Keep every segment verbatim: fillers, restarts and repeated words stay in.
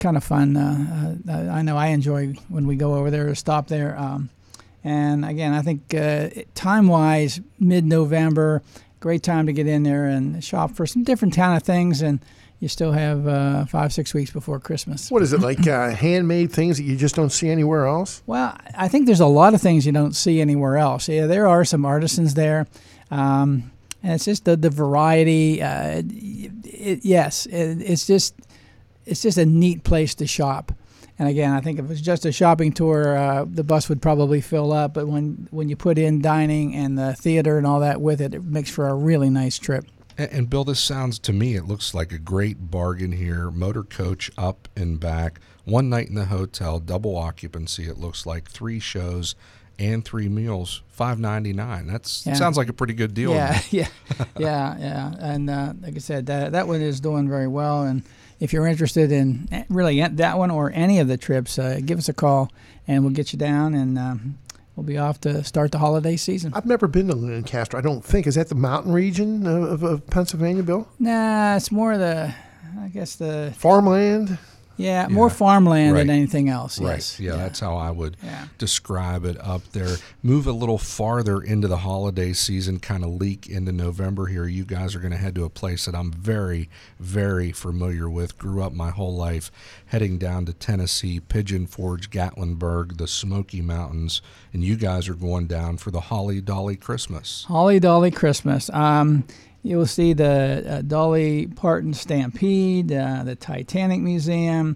kind of fun. Uh, uh, I know I enjoy when we go over there to stop there. Um, and again, I think uh, time-wise, mid-November, great time to get in there and shop for some different kind of things, and you still have uh, five, six weeks before Christmas. What is it, like uh, handmade things that you just don't see anywhere else? Well, I think there's a lot of things you don't see anywhere else. Yeah, there are some artisans there, um, and it's just the, the variety. Uh, it, yes, it, it's just it's just a neat place to shop. And again, I think if it was just a shopping tour, uh, the bus would probably fill up. But when, when you put in dining and the theater and all that with it, it makes for a really nice trip. And, and Bill, this sounds to me, it looks like a great bargain here. Motor coach up and back, one night in the hotel, double occupancy. It looks like three shows and three meals, five ninety-nine. That's yeah. sounds like a pretty good deal. Yeah, yeah, yeah, yeah. And uh, like I said, that that one is doing very well. And if you're interested in really that one or any of the trips, uh, give us a call and we'll get you down, and um, we'll be off to start the holiday season. I've never been to Lancaster, I don't think. Is that the mountain region of, of Pennsylvania, Bill? Nah, it's more the, I guess the farmland. Yeah, more yeah. farmland right. than anything else. Right. Yes. Yeah, yeah, that's how I would yeah. describe it up there. Move a little farther into the holiday season, kind of leak into November here. You guys are going to head to a place that I'm very, very familiar with. Grew up my whole life heading down to Tennessee, Pigeon Forge, Gatlinburg, the Smoky Mountains, and you guys are going down for the Holly Dolly Christmas. Holly Dolly Christmas. Um, You'll see the uh, Dolly Parton Stampede, uh, the Titanic Museum.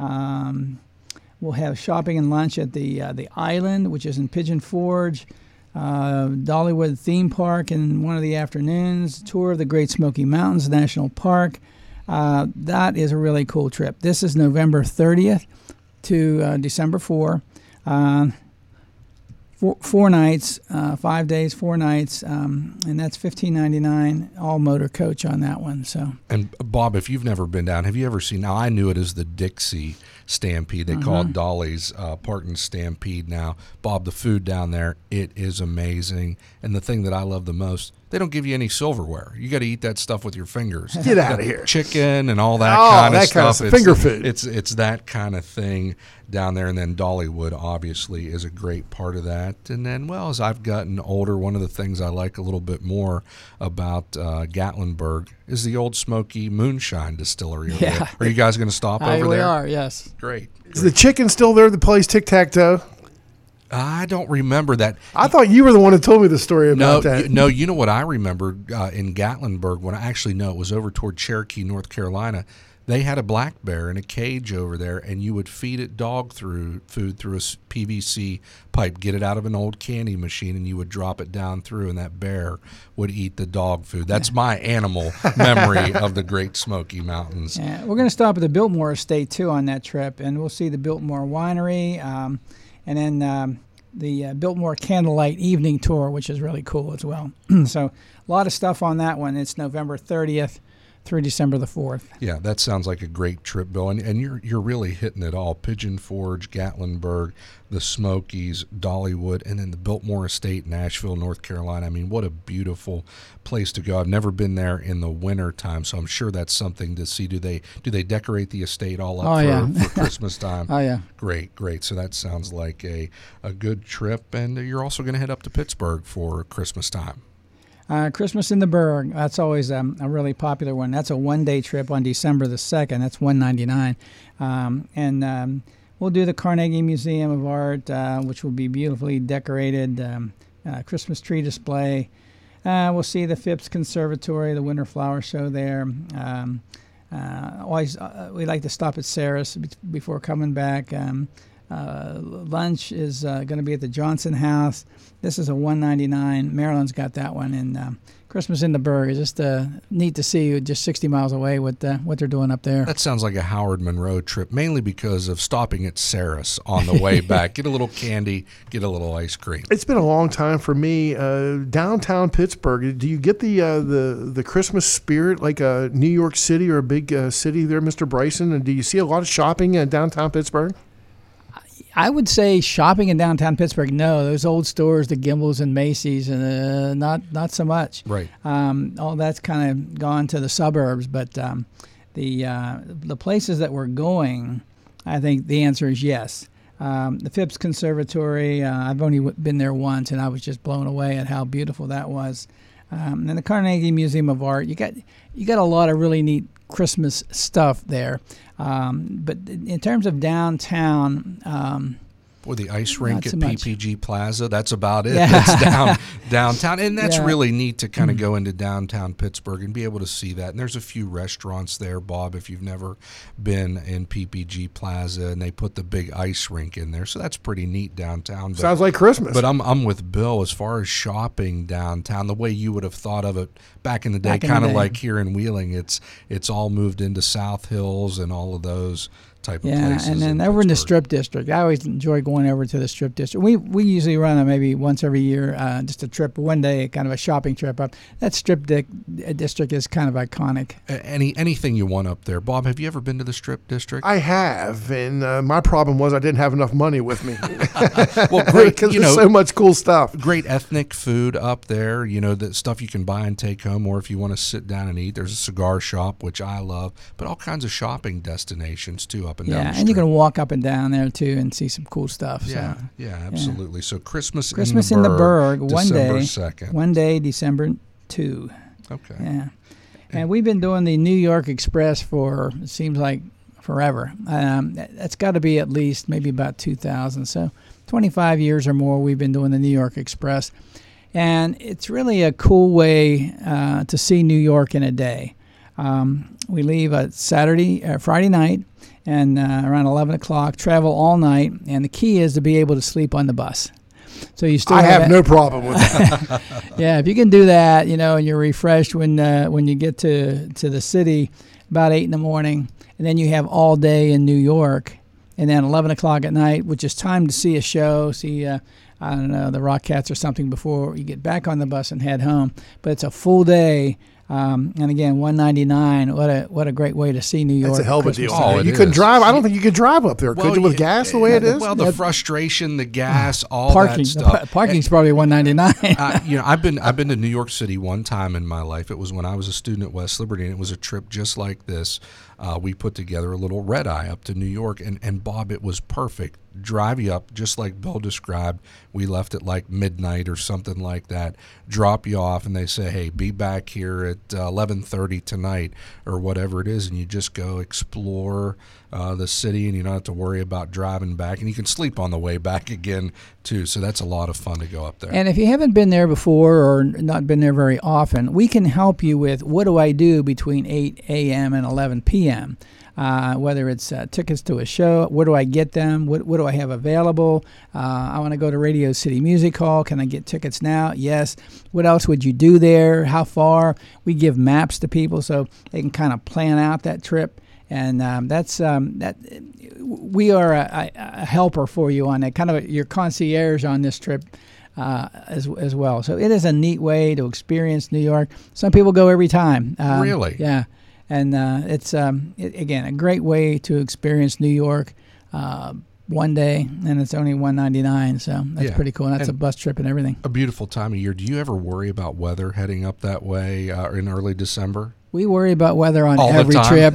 Um, we'll have shopping and lunch at the uh, the Island, which is in Pigeon Forge. Uh, Dollywood Theme Park in one of the afternoons. Tour of the Great Smoky Mountains National Park. Uh, that is a really cool trip. This is November thirtieth to uh, December fourth. Uh, Four, four nights, uh, five days, four nights, um, and that's fifteen ninety-nine, all motor coach on that one. So. And Bob, if you've never been down, have you ever seen? Now I knew it as the Dixie Stampede. They uh-huh. call it Dolly's uh, Parton Stampede. Now, Bob, the food down there, it is amazing. And the thing that I love the most, they don't give you any silverware. You got to eat that stuff with your fingers. Get out of here. Chicken and all that oh, kind of that stuff. Kind of finger food. It's it's that kind of thing down there. And then Dollywood obviously is a great part of that. And then, well, as I've gotten older, one of the things I like a little bit more about uh, Gatlinburg is the Old Smoky Moonshine Distillery. Over yeah. there. Are you guys going to stop I, over we there? We are, yes. Great. Is the chicken still there that plays tic-tac-toe? I don't remember that. I thought you were the one who told me the story about no, that. You, no, you know what I remember uh, in Gatlinburg, when I actually know it was over toward Cherokee, North Carolina. They had a black bear in a cage over there, and you would feed it dog through food through a P V C pipe, get it out of an old candy machine, and you would drop it down through, and that bear would eat the dog food. That's my animal memory of the Great Smoky Mountains. Yeah, we're going to stop at the Biltmore Estate, too, on that trip, and we'll see the Biltmore Winery, um, and then um, the uh, Biltmore Candlelight Evening Tour, which is really cool as well. So a lot of stuff on that one. It's November thirtieth. Through December the fourth. Yeah, that sounds like a great trip, Bill. And, and you're you're really hitting it all. Pigeon Forge, Gatlinburg, the Smokies, Dollywood, and then the Biltmore Estate, Nashville, North Carolina. I mean, what a beautiful place to go. I've never been there in the winter time, so I'm sure that's something to see. Do they do they decorate the estate all up oh, for, yeah. for Christmas time? Oh, yeah. Great, great. So that sounds like a, a good trip. And you're also going to head up to Pittsburgh for Christmas time. Uh, Christmas in the Burg, that's always um, a really popular one. That's a one-day trip on December the second. That's one ninety-nine. Um, and um, we'll do the Carnegie Museum of Art, uh, which will be beautifully decorated, um, uh, Christmas tree display. Uh, we'll see the Phipps Conservatory, the Winter Flower Show there. Um, uh, always, uh, we like to stop at Sarah's be- before coming back. Um, Uh, lunch is uh, going to be at the Johnson House. This is a one ninety-nine. Maryland's got that one. And um, Christmas in the Burg is just uh, neat to see, just sixty miles away, what, uh, what they're doing up there. That sounds like a Howard Monroe trip, mainly because of stopping at Sarah's on the way back. Get a little candy, get a little ice cream. It's been a long time for me. Uh, downtown Pittsburgh, do you get the uh, the the Christmas spirit like a New York City or a big uh, city there, Mister Bryson? And do you see a lot of shopping in downtown Pittsburgh? I would say shopping in downtown Pittsburgh, no. Those old stores, the Gimbels and Macy's, uh, not not so much. Right. Um, all that's kind of gone to the suburbs. But um, the uh, the places that we're going, I think the answer is yes. Um, the Phipps Conservatory, uh, I've only w- been there once, and I was just blown away at how beautiful that was. Um, and the Carnegie Museum of Art, you got you got a lot of really neat Christmas stuff there. Um, but in terms of downtown, um, Or the ice rink Not at so P much. P G Plaza. That's about it. Yeah. That's down downtown. And that's Yeah. really neat to kind of go into downtown Pittsburgh and be able to see that. And there's a few restaurants there, Bob, if you've never been in P P G Plaza, and they put the big ice rink in there. So that's pretty neat downtown. But, Sounds like Christmas. but I'm I'm with Bill as far as shopping downtown, the way you would have thought of it back in the day, Back in the kind of day. like here in Wheeling. It's it's all moved into South Hills and all of those type of yeah, places. and then over in the Pittsburgh. Strip District, I always enjoy going over to the Strip District. We we usually run a maybe once every year, uh, just a trip, one day, kind of a shopping trip up. That Strip di- District is kind of iconic. A- Any anything you want up there, Bob? Have you ever been to the Strip District? I have, and uh, my problem was I didn't have enough money with me. well, great, Because you there's know, so much cool stuff. great ethnic food up there. You know, the stuff you can buy and take home, or if you want to sit down and eat, there's a cigar shop, which I love, but all kinds of shopping destinations too up and down Yeah, the and street. you can walk up and down there too and see some cool stuff. Yeah, So. yeah, absolutely. So Christmas, Christmas in in the the Burg, Burg, one December day, second. one day, December second. Okay. Yeah, and we've been doing the New York Express for it seems like forever. Um, that- that's got to be at least maybe about two thousand. So twenty-five years or more we've been doing the New York Express, and it's really a cool way uh, to see New York in a day. Um, we leave a Saturday, uh, Friday night, and uh, around eleven o'clock, travel all night, and the key is to be able to sleep on the bus. So you still I have that- no problem with that. yeah, if you can do that, you know, and you're refreshed when uh, when you get to, to the city about eight in the morning, and then you have all day in New York, and then eleven o'clock at night, which is time to see a show, see, uh, I don't know, the Rockettes or something before you get back on the bus and head home. But it's a full day. Um, and again, one ninety-nine. What a what a great way to see New York. That's a hell of a Christmas deal. Oh, time. it you couldn't is. drive. I don't think you could drive up there, could you, with yeah, gas the way it is? Well, the That- frustration, the gas, all Parking. that The stuff. pa- parking's probably one ninety-nine. uh, you know, I've been I've been to New York City one time in my life. It was when I was a student at West Liberty, and it was a trip just like this. Uh, we put together a little red eye up to New York, and, and Bob, it was perfect. Drive you up just like Bill described. We left at like midnight or something like that. Drop you off, and they say, "Hey, be back here at uh, eleven thirty tonight," or whatever it is, and you just go explore uh, the city, and you don't have to worry about driving back, and you can sleep on the way back again too. So that's a lot of fun to go up there. And if you haven't been there before or not been there very often, we can help you with what do I do between eight a.m. and eleven p.m., uh, whether it's uh, tickets to a show, where do I get them, what, what do I have available, uh, I want to go to Radio City Music Hall, can I get tickets now? Yes. What else would you do there, how far? We give maps to people so they can kind of plan out that trip. And um, that's um, that. We are a, a helper for you on that, kind of a, your concierge on this trip uh, as as well. So it is a neat way to experience New York. Some people go every time. Um, Really? Yeah, and uh, it's um, it, again a great way to experience New York. Uh, one day, and it's only one ninety-nine, so that's Yeah. pretty cool. And that's And- a bus trip and everything. A beautiful time of year. Do you ever worry about weather heading up that way uh, in early December? We worry about weather on All the every time.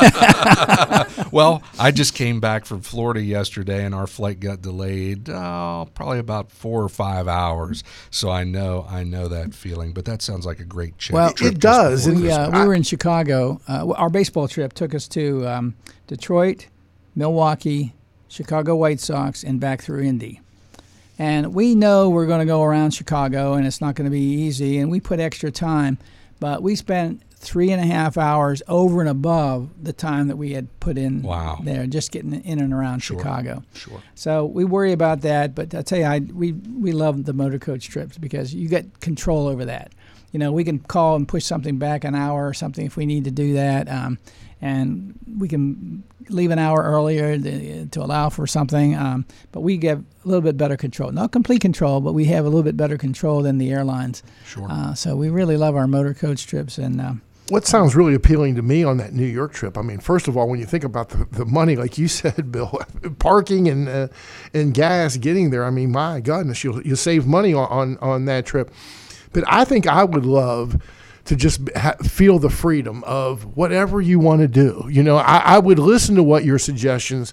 trip. Well, I just came back from Florida yesterday, and our flight got delayed oh, probably about four or five hours. So I know, I know that feeling. But that sounds like a great trip. Well, trip it just does, before and we, uh, Christmas. we were in Chicago. Uh, our baseball trip took us to um, Detroit, Milwaukee, Chicago White Sox, and back through Indy. And we know we're going to go around Chicago, and it's not going to be easy, and we put extra time. But we spent three and a half hours over and above the time that we had put in Wow. there, just getting in and around Sure. Chicago. Sure. So we worry about that, but I tell you, I, we we love the motor coach trips because you get control over that. You know, we can call and push something back an hour or something if we need to do that, um, and we can leave an hour earlier to, to allow for something. Um, but we get a little bit better control, not complete control, but we have a little bit better control than the airlines. Sure. Uh, so we really love our motor coach trips, and um, What sounds really appealing to me on that New York trip? I mean, first of all, when you think about the, the money, like you said, Bill, parking and uh, and gas getting there, I mean, my goodness, you'll you save money on, on on that trip. But I think I would love to just ha- feel the freedom of whatever you want to do. You know, I, I would listen to what your suggestions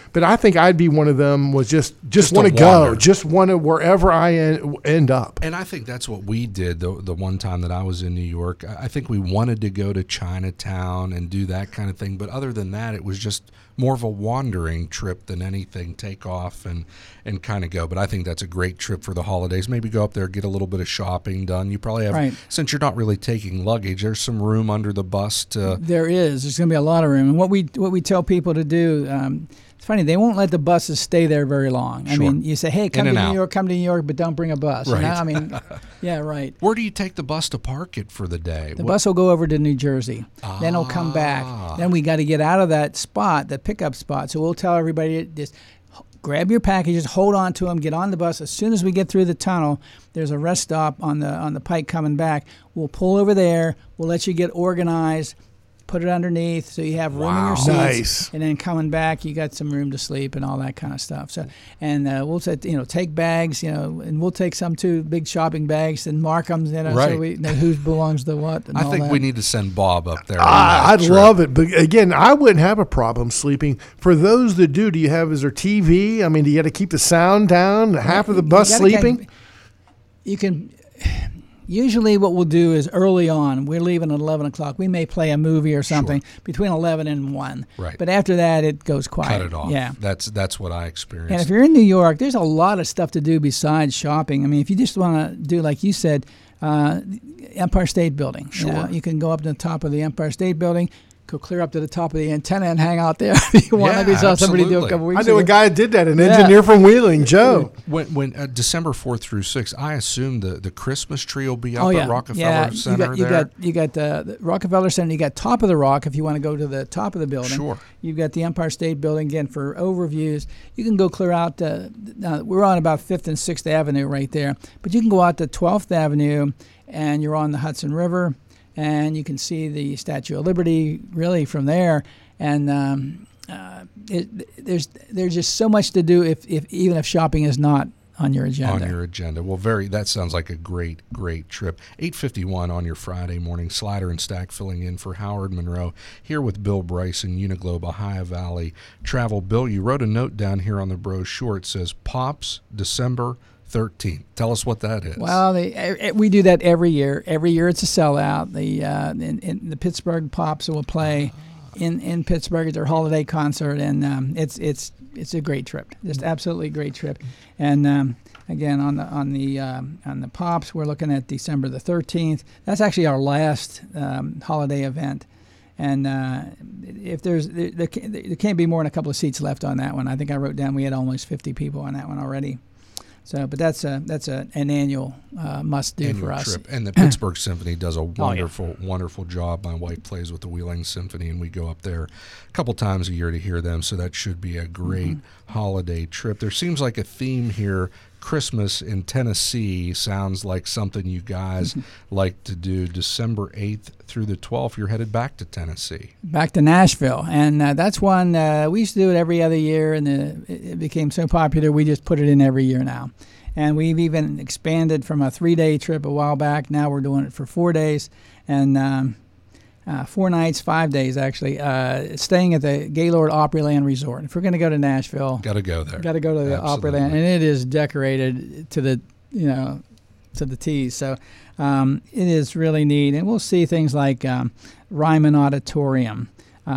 but I think I'd be one of them. Was just just, Just want to to go, wander. just want to wherever I en- end up. And I think that's what we did the the one time that I was in New York. I I think we wanted to go to Chinatown and do that kind of thing, but other than that, it was just more of a wandering trip than anything. Take off and and kind of go. But I think that's a great trip for the holidays. Maybe go up there, get a little bit of shopping done. You probably have, Right. since you're not really taking luggage, there's some room under the bus to. There is. There's going to be a lot of room. And what we what we tell people to do, um, it's funny, they won't let the buses stay there very long. I Sure. mean, you say, hey, come In to and New out. York, come to New York, but don't bring a bus. You Right. know? I mean, yeah, right. Where do you take the bus to park it for the day? The What- bus will go over to New Jersey. Then it'll come back. Ah. Then we got to get out of that spot, that pickup spot. So we'll tell everybody, just h- grab your packages, hold on to them, get on the bus. As soon as we get through the tunnel, there's a rest stop on the on the pike coming back. We'll pull over there. We'll let you get organized. Put it underneath so you have room in Wow. your seats. Nice. And then coming back, you got some room to sleep and all that kind of stuff. So, and uh, we'll set, you know, take bags, you know, and we'll take some too, big shopping bags, and mark them, you know, Right. so we know who belongs to what. And I all think that. we need to send Bob up there. on I, that I'd trip. love it, but again, I wouldn't have a problem sleeping. For those that do, do you have is there T V? I mean, do you got to keep the sound down? Half of the You bus gotta sleeping. kind of- you can. Usually, what we'll do is early on, we're leaving at eleven o'clock. We may play a movie or something between eleven and one. Right. But after that, it goes quiet. Cut it off. Yeah. That's that's what I experienced. And if you're in New York, there's a lot of stuff to do besides shopping. I mean, if you just want to do, like you said, uh, Empire State Building. You know, Sure. you can go up to the top of the Empire State Building, go clear up to the top of the antenna and hang out there if you want. Yeah, We saw somebody do a absolutely. couple weeks I knew ago. a guy that did that, an Yeah. engineer from Wheeling, Joe. When, when uh, December fourth through sixth, I assume the, the Christmas tree will be up Oh yeah, at Rockefeller yeah. Center You got you there. got you got uh, the Rockefeller Center. You got top of the rock if you want to go to the top of the building. Sure. You've got the Empire State Building again for overviews. You can go clear out. Uh, uh, we're on about Fifth and Sixth Avenue right there, but you can go out to Twelfth Avenue, and you're on the Hudson River, and you can see the Statue of Liberty really from there. And um, uh, it, there's there's just so much to do if, if even if shopping is not on your agenda. On your agenda. Well, very. That sounds like a great, great trip. eight fifty-one on your Friday morning. Slider and Stack filling in for Howard Monroe. Here with Bill Bryson, Uniglobe, Ohio Valley Travel. Bill, you wrote a note down here on the brochure. It says Pops December thirteenth. Tell us what that is. Well, they, eh, we do that every year. Every year it's a sellout. The uh, in, in the Pittsburgh Pops will play in, in Pittsburgh at their holiday concert, and um, it's it's it's a great trip. Just absolutely great trip. And um, again on the on the um, on the Pops, we're looking at December the thirteenth. That's actually our last um, holiday event. And uh, if there's there, there can't- there can't be more than a couple of seats left on that one. I think I wrote down we had almost fifty people on that one already. So, but that's a that's a, an annual uh, must do Annual for us. trip. And the Pittsburgh Symphony does a yeah. wonderful, wonderful job. My wife plays with the Wheeling Symphony, and we go up there a couple times a year to hear them. So that should be a great Mm-hmm. holiday trip. There seems like a theme here. Christmas in Tennessee sounds like something you guys like to do. December eighth through the twelfth, you're headed back to Tennessee. Back to Nashville, and uh, that's one uh, we used to do it every other year, and the, it it became so popular we just put it in every year now. And we've even expanded from a three-day trip a while back. Now we're doing it for four days, and um, uh, four nights, five days actually. Uh, staying at the Gaylord Opryland Resort. If we're going to go to Nashville, Got to go there. got to go to the Absolutely. Opryland, and it is decorated to the you know to the T's. So um, it is really neat, and we'll see things like um, Ryman Auditorium,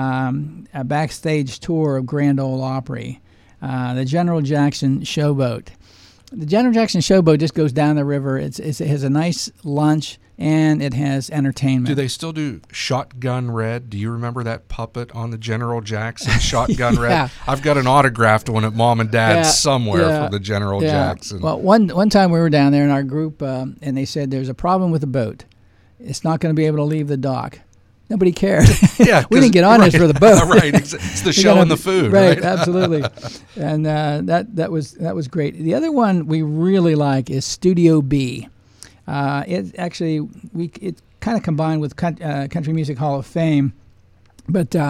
um, a backstage tour of Grand Ole Opry, uh, the General Jackson Showboat. The General Jackson Showboat just goes down the river. It's, it's it has a nice lunch and it has entertainment. Do they still do Shotgun Red? Do you remember that puppet on the General Jackson Shotgun Yeah. Red? I've got an autographed one at Mom and Dad's Yeah, somewhere yeah, for the General yeah. Jackson. Well, one one time we were down there in our group, um, and they said there's a problem with the boat. It's not going to be able to leave the dock. Nobody cared. Yeah, we 'cause- didn't get on right, this for the boat. right, exa- it's the We show gotta- and the food, right? right? Absolutely. And uh, that that was that was great. The other one we really like is Studio B. Uh, it actually we it kind of combined with Coun- uh, Country Music Hall of Fame, but uh,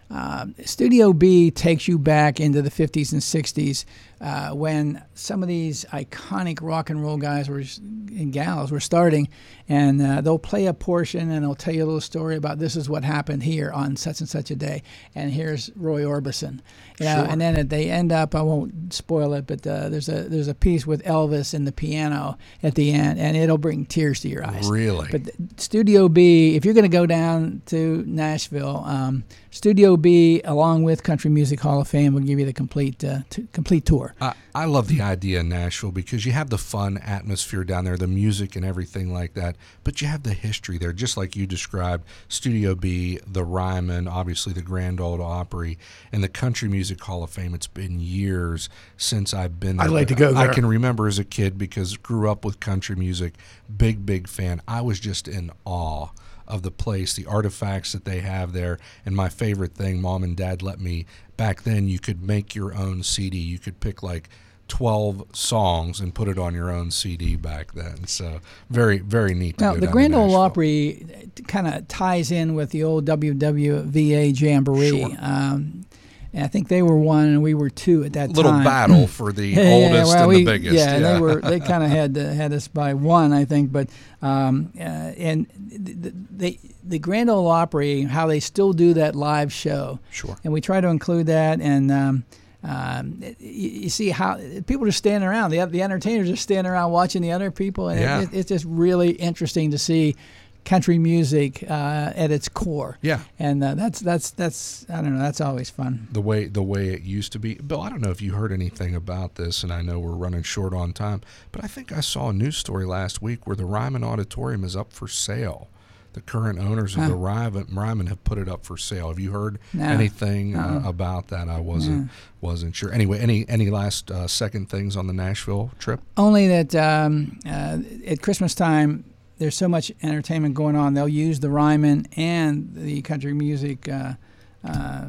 uh, Studio B takes you back into the fifties and sixties uh, when some of these iconic rock and roll guys were and gals were starting, and uh, they'll play a portion and they'll tell you a little story about this is what happened here on such and such a day, and here's Roy Orbison. You know, Sure. and then they end up, I won't spoil it, but uh, there's a there's a piece with Elvis and the piano at the end, and it'll bring tears to your eyes. Really? But Studio B, if you're going to go down to Nashville, um, Studio B, along with Country Music Hall of Fame, will give you the complete uh, t- complete tour. I, I love the idea in Nashville because you have the fun atmosphere down there, the music and everything like that, but you have the history there, just like you described. Studio B, the Ryman, obviously the Grand Ole Opry, and the Country Music Hall of Fame. It's been years since I've been there. I'd like to go there. I can remember as a kid because grew up with country music, big, big fan. I was just in awe of the place, the artifacts that they have there, and my favorite thing, Mom and Dad let me, back then you could make your own C D. You could pick like twelve songs and put it on your own C D back then. So very, very neat to Now, go the down Grand to Ole Nashville. Opry kind of ties in with the old W W V A Jamboree. Sure. Um, and I think they were one and we were two at that Little time. battle for the Yeah, oldest well, and we- the biggest. Yeah, they were. They kind of had uh, had us by one, I think. But um, uh, and the, the the Grand Ole Opry, how they still do that live show. Sure. And we try to include that. And um, um, you, you see how people are standing around. The the entertainers are standing around watching the other people, and Yeah. it, it's just really interesting to see country music uh, at its core. Yeah. And uh, that's that's that's I don't know. That's always fun. the way the way it used to be. Bill, I don't know if you heard anything about this, and I know we're running short on time, but I think I saw a news story last week where the Ryman Auditorium is up for sale. The current owners of Huh. the Ryman, Ryman have put it up for sale. Have you heard No. anything uh, Uh-uh. about that? I wasn't wasn't sure. Anyway, any any last uh, second things on the Nashville trip? Only that um, uh, at Christmas time, there's so much entertainment going on. They'll use the Ryman and the country music, uh, uh,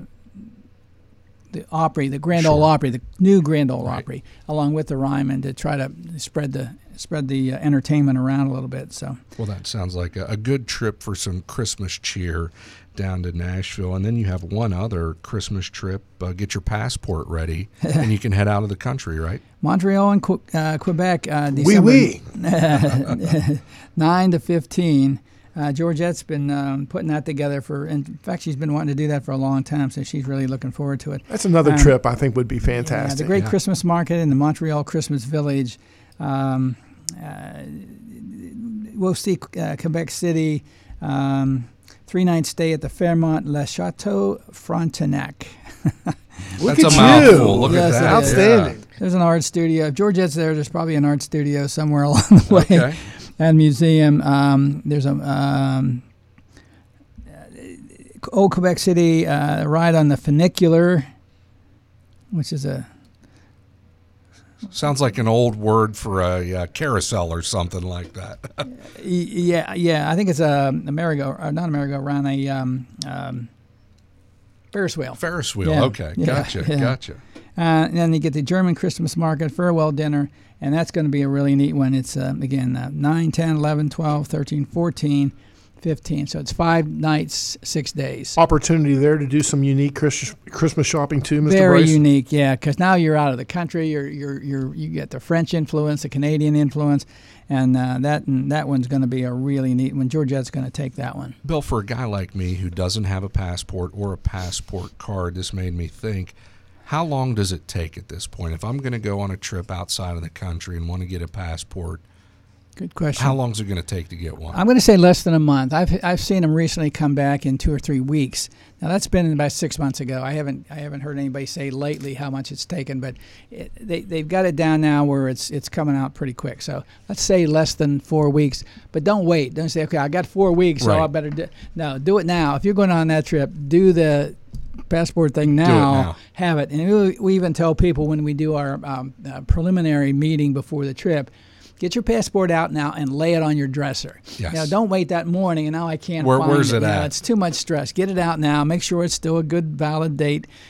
the Opry, the Grand Ole Sure. Opry, the new Grand Ole Right. Opry, along with the Ryman to try to spread the spread the uh, entertainment around a little bit. So Well, that sounds like a, a good trip for some Christmas cheer down to Nashville. And then you have one other Christmas trip. Uh, get your passport ready, and you can head out of the country, right? Montreal and Que- uh, Quebec, uh, Wee December wee. nine to fifteen. Uh, Georgette's been um, putting that together for. In fact, she's been wanting to do that for a long time, so she's really looking forward to it. That's another Um, trip I think would be Yeah, fantastic. the Great Yeah. Christmas Market in the Montreal Christmas Village. Um, uh, we'll see uh, Quebec City. Um, three night stay at the Fairmont Le Chateau Frontenac. Look That's at a you. mouthful. Look Yes, at it that. is. Outstanding. There's an art studio. If Georgette's there, there's probably an art studio somewhere along the way. Okay. And museum. Um, there's a um, old Quebec City uh, ride on the funicular, which is a Sounds like an old word for a uh, carousel or something like that. y- yeah yeah. I think it's a, a merry-go, or not a merry-go-round, a um, um, Ferris wheel. Ferris wheel. Yeah. Okay. Yeah. Gotcha. Yeah. Gotcha. Uh, and then you get the German Christmas market, farewell dinner, and that's going to be a really neat one. It's, uh, again, uh, nine, ten, eleven, twelve, thirteen, fourteen, fifteen. So it's five nights, six days. Opportunity there to do some unique Christmas Christmas shopping too, Mister Very Bryce. unique, yeah, because now you're out of the country. You're, you're, you're, you get the French influence, the Canadian influence, and uh, that and that one's going to be a really neat one. Georgette's going to take that one. Bill, for a guy like me who doesn't have a passport or a passport card, this made me think, how long does it take at this point? If I'm going to go on a trip outside of the country and want to get a passport, Good question. how long is it going to take to get one? I'm going to say less than a month. I've I've seen them recently come back in two or three weeks. Now that's been about six months ago. I haven't I haven't heard anybody say lately how much it's taken, but it, they they've got it down now where it's it's coming out pretty quick. So let's say less than four weeks. But don't wait. Don't say, okay, I got four weeks, so Right. I better do. No, do it now. If you're going on that trip, do the passport thing now, now. have it. And we, we even tell people when we do our um, uh, preliminary meeting before the trip, get your passport out now and lay it on your dresser. Yes. Now, don't wait that morning and now I can't Where- find where's it You know, at? it's too much stress. Get it out now. Make sure it's still a good, valid date,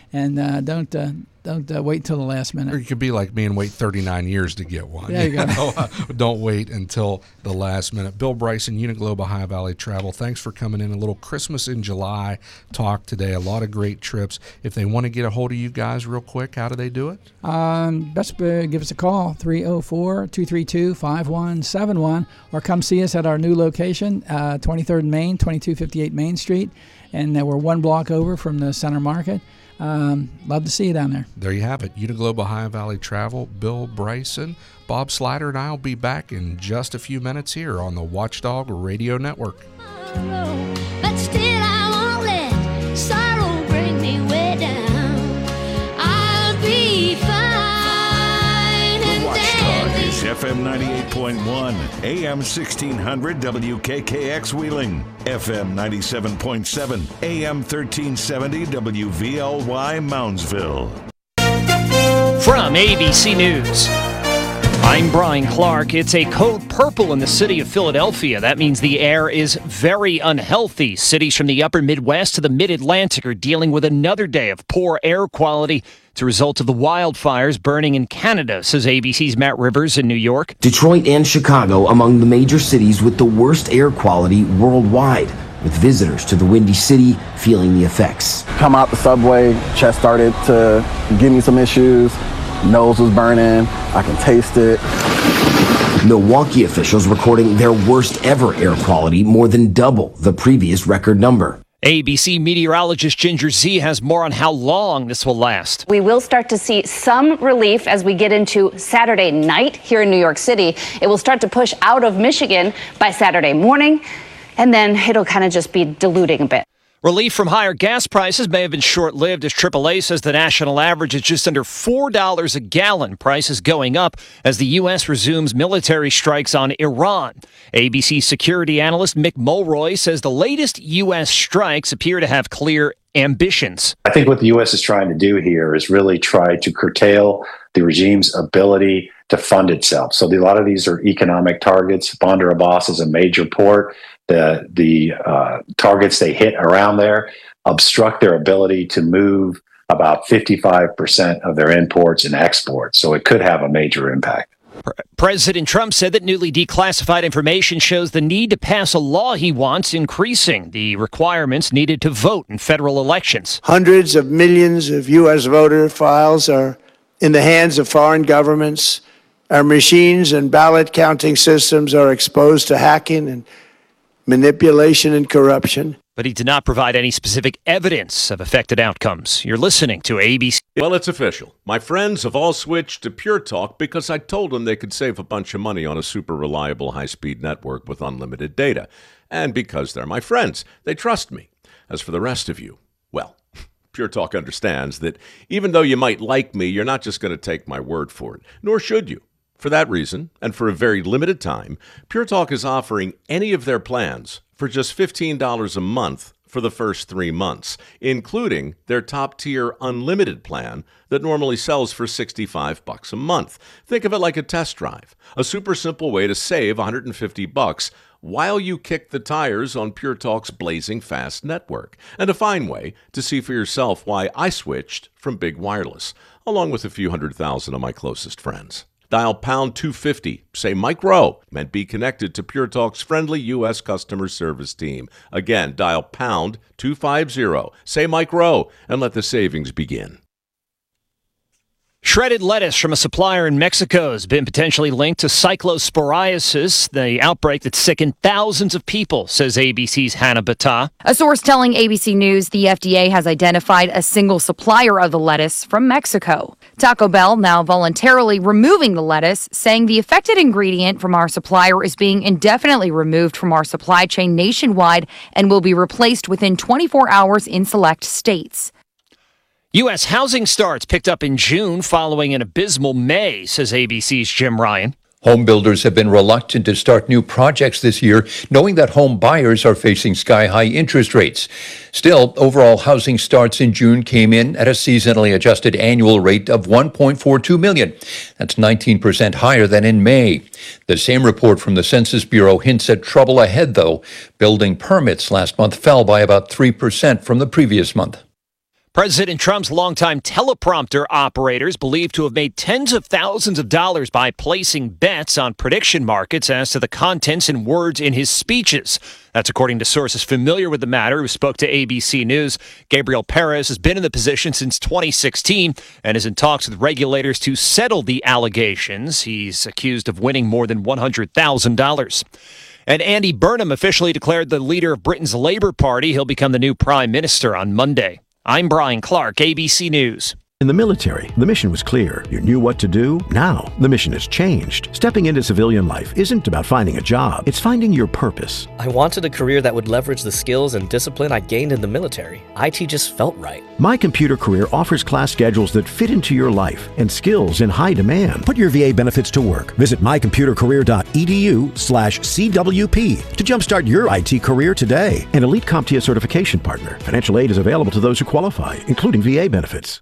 and uh, don't uh, don't uh, wait until the last minute. Or you could be like me and wait thirty-nine years to get one. There you go. know? Don't wait until the last minute. Bill Bryson, Uniglobe Ohio Valley Travel, thanks for coming in. A little Christmas in July talk today. A lot of great trips. If they want to get a hold of you guys real quick, how do they do it? Um, best uh, give us a call, three oh four, two three two, five one seven one, or come see us at our new location, uh, twenty-third and Main, twenty-two fifty-eight Main Street, and uh, we're one block over from the Center Market. Um, love to see you down there. There you have it. Uniglobe Ohio Valley Travel, Bill Bryson. Bob Slider and I will be back in just a few minutes here on the Watchdog Radio Network. But still I won't let sorrow bring me way down. I'll be fine and Watchdog is F M ninety-eight point one, A M sixteen hundred W K K X Wheeling, F M ninety-seven point seven, A M thirteen seventy W V L Y Moundsville. From A B C News, I'm Brian Clark. It's a code purple in the city of Philadelphia. That means the air is very unhealthy. Cities from the upper Midwest to the mid-Atlantic are dealing with another day of poor air quality. It's a result of the wildfires burning in Canada, says A B C's Matt Rivers in New York. Detroit and Chicago among the major cities with the worst air quality worldwide, with visitors to the Windy City feeling the effects. Come out the subway, chest started to give me some issues. Nose was burning. I can taste it. Milwaukee officials recording their worst ever air quality, more than double the previous record number. A B C meteorologist Ginger Z has more on how long this will last. We will start to see some relief as we get into Saturday night here in New York City. It will start to push out of Michigan by Saturday morning, and then it'll kind of just be diluting a bit. Relief from higher gas prices may have been short-lived, as triple A says the national average is just under four dollars a gallon. Prices going up as the U S resumes military strikes on Iran. A B C security analyst Mick Mulroy says the latest U S strikes appear to have clear ambitions. I think what the U S is trying to do here is really try to curtail the regime's ability to fund itself. So the, a lot of these are economic targets. Bandar Abbas is a major port. The the uh, targets they hit around there obstruct their ability to move about fifty-five percent of their imports and exports. So it could have a major impact. President Trump said that newly declassified information shows the need to pass a law he wants, increasing the requirements needed to vote in federal elections. Hundreds of millions of U S voter files are in the hands of foreign governments. Our machines and ballot counting systems are exposed to hacking and manipulation and corruption. But he did not provide any specific evidence of affected outcomes. You're listening to A B C. Well, it's official. My friends have all switched to Pure Talk because I told them they could save a bunch of money on a super reliable high-speed network with unlimited data. And because they're my friends, they trust me. As for the rest of you, well, Pure Talk understands that even though you might like me, you're not just going to take my word for it, nor should you. For that reason, and for a very limited time, Pure Talk is offering any of their plans for just fifteen dollars a month for the first three months, including their top-tier unlimited plan that normally sells for sixty-five bucks a month. Think of it like a test drive, a super simple way to save one hundred fifty bucks while you kick the tires on Pure Talk's blazing fast network, and a fine way to see for yourself why I switched from Big Wireless, along with a few hundred thousand of my closest friends. Dial pound two fifty, say Mike Rowe, and be connected to Pure Talk's friendly U S customer service team. Again, dial pound two fifty, say Mike Rowe, and let the savings begin. Shredded lettuce from a supplier in Mexico has been potentially linked to cyclosporiasis, the outbreak that sickened thousands of people, says A B C's Hannah Battah. A source telling A B C News the F D A has identified a single supplier of the lettuce from Mexico. Taco Bell now voluntarily removing the lettuce, saying the affected ingredient from our supplier is being indefinitely removed from our supply chain nationwide and will be replaced within twenty-four hours in select states. U S housing starts picked up in June following an abysmal May, says A B C's Jim Ryan. Home builders have been reluctant to start new projects this year, knowing that home buyers are facing sky-high interest rates. Still, overall housing starts in June came in at a seasonally adjusted annual rate of one point four two million. That's nineteen percent higher than in May. The same report from the Census Bureau hints at trouble ahead, though. Building permits last month fell by about three percent from the previous month. President Trump's longtime teleprompter operators believed to have made tens of thousands of dollars by placing bets on prediction markets as to the contents and words in his speeches. That's according to sources familiar with the matter who spoke to A B C News. Gabriel Perez has been in the position since twenty sixteen and is in talks with regulators to settle the allegations. He's accused of winning more than one hundred thousand dollars. And Andy Burnham officially declared the leader of Britain's Labour Party. He'll become the new prime minister on Monday. I'm Brian Clark, A B C News. In the military, the mission was clear. You knew what to do. Now, the mission has changed. Stepping into civilian life isn't about finding a job. It's finding your purpose. I wanted a career that would leverage the skills and discipline I gained in the military. I T just felt right. My Computer Career offers class schedules that fit into your life and skills in high demand. Put your V A benefits to work. Visit mycomputercareer.edu slash CWP to jumpstart your I T career today. An Elite CompTIA certification partner. Financial aid is available to those who qualify, including V A benefits.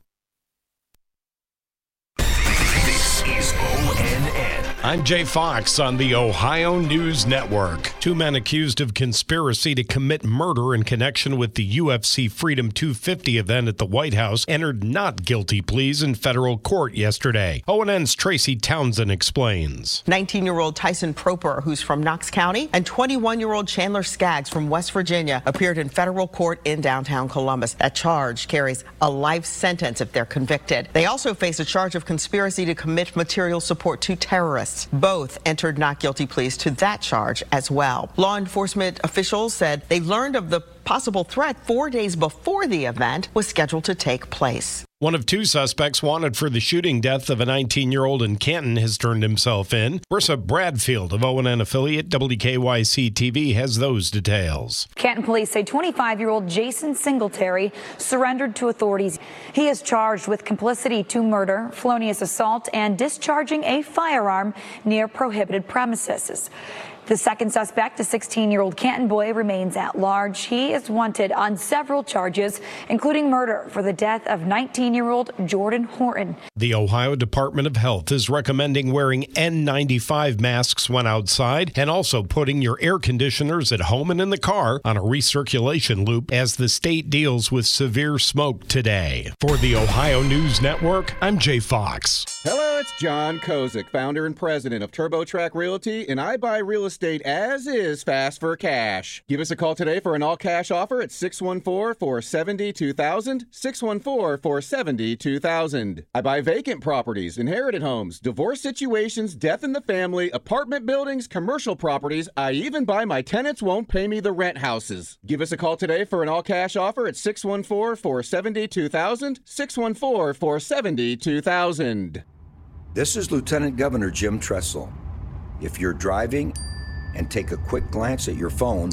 I'm Jay Fox on the Ohio News Network. Two men accused of conspiracy to commit murder in connection with the U F C Freedom two fifty event at the White House entered not guilty pleas in federal court yesterday. O N N's Tracy Townsend explains. nineteen-year-old Tyson Proper, who's from Knox County, and twenty-one-year-old Chandler Skaggs from West Virginia appeared in federal court in downtown Columbus. That charge carries a life sentence if they're convicted. They also face a charge of conspiracy to commit material support to terrorists. Both entered not guilty pleas to that charge as well. Law enforcement officials said they learned of the possible threat four days before the event was scheduled to take place. One of two suspects wanted for the shooting death of a nineteen-year-old in Canton has turned himself in. Versa Bradfield of O N N affiliate W K Y C T V has those details. Canton police say twenty-five-year-old Jason Singletary surrendered to authorities. He is charged with complicity to murder, felonious assault, and discharging a firearm near prohibited premises. The second suspect, a sixteen-year-old Canton boy, remains at large. He is wanted on several charges, including murder for the death of nineteen-year-old Jordan Horton. The Ohio Department of Health is recommending wearing N ninety-five masks when outside and also putting your air conditioners at home and in the car on a recirculation loop as the state deals with severe smoke today. For the Ohio News Network, I'm Jay Fox. Hello, it's John Kozik, founder and president of TurboTrack Realty, and I buy real estate as is fast for cash. Give us a call today for an all-cash offer at six one four, four seven zero, two thousand, six one four, four seven zero, two thousand. I buy vacant properties, inherited homes, divorce situations, death in the family, apartment buildings, commercial properties. I even buy my tenants won't pay me the rent houses. Give us a call today for an all-cash offer at six one four, four seven zero, two thousand, six one four, four seven zero, two thousand. This is Lieutenant Governor Jim Tressel. If you're driving and take a quick glance at your phone,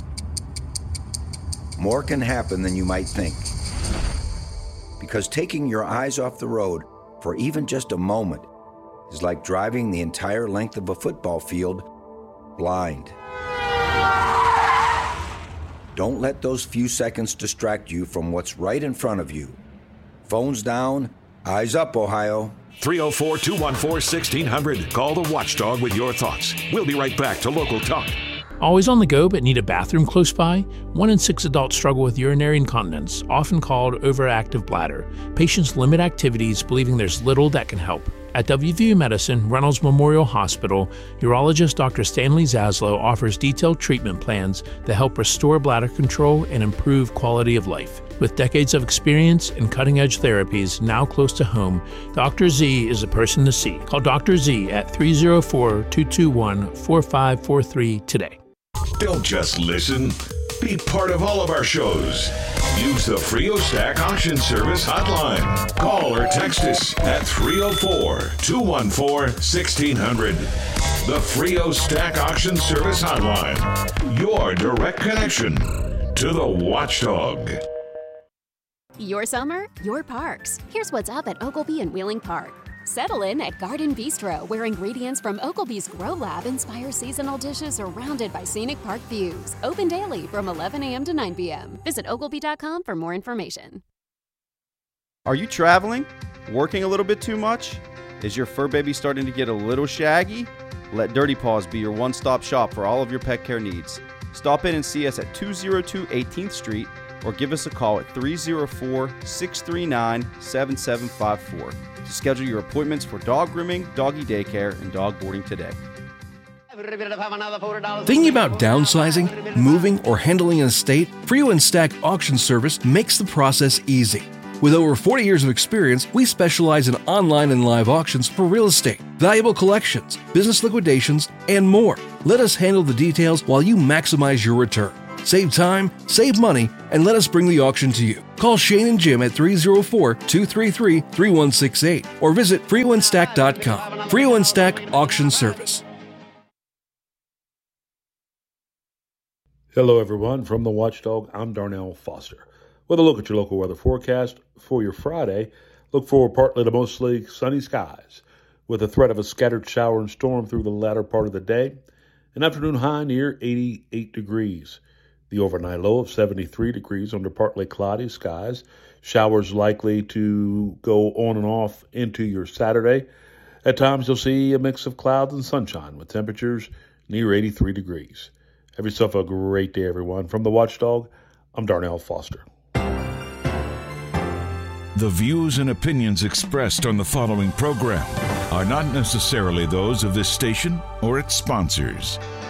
more can happen than you might think. Because taking your eyes off the road for even just a moment is like driving the entire length of a football field blind. Don't let those few seconds distract you from what's right in front of you. Phones down, eyes up, Ohio. three oh four, two one four, one six zero zero. Call the Watchdog with your thoughts. We'll be right back to Local Talk. Always on the go but need a bathroom close by? One in six adults struggle with urinary incontinence, often called overactive bladder. Patients limit activities, believing there's little that can help. At W V U Medicine, Reynolds Memorial Hospital, urologist Doctor Stanley Zaslow offers detailed treatment plans that help restore bladder control and improve quality of life. With decades of experience and cutting-edge therapies now close to home, Doctor Z is a person to see. Call Doctor Z at three oh four, two two one, four five four three today. Don't just listen. Be part of all of our shows. Use the Frio Stack Auction Service hotline. Call or text us at three oh four, two one four, one six zero zero. The Frio Stack Auction Service hotline. Your direct connection to the Watchdog. Your summer, your parks. Here's what's up at Oglebay and Wheeling Park. Settle in at Garden Bistro, where ingredients from Ogilvy's Grow Lab inspire seasonal dishes surrounded by scenic park views. Open daily from eleven a.m. to nine p.m. Visit ogleby dot com for more information. Are you traveling? Working a little bit too much? Is your fur baby starting to get a little shaggy? Let Dirty Paws be your one-stop shop for all of your pet care needs. Stop in and see us at two oh two eighteenth Street or give us a call at three oh four, six three nine, seven seven five four to schedule your appointments for dog grooming, doggy daycare, and dog boarding today. Thinking about downsizing, moving, or handling an estate? Frio and Stack Auction Service makes the process easy. With over forty years of experience, we specialize in online and live auctions for real estate, valuable collections, business liquidations, and more. Let us handle the details while you maximize your return. Save time, save money, and let us bring the auction to you. Call Shane and Jim at three oh four, two three three, three one six eight or visit frio and stack dot com. Frio and Stack Auction Service. Hello, everyone. From the Watchdog, I'm Darnell Foster. With a look at your local weather forecast for your Friday, look for partly to mostly sunny skies with a threat of a scattered shower and storm through the latter part of the day. An afternoon high near eighty-eight degrees. The overnight low of seventy-three degrees under partly cloudy skies. Showers likely to go on and off into your Saturday. At times you'll see a mix of clouds and sunshine with temperatures near eighty-three degrees. Have yourself a great day, everyone. From the Watchdog, I'm Darnell Foster. The views and opinions expressed on the following program are not necessarily those of this station or its sponsors.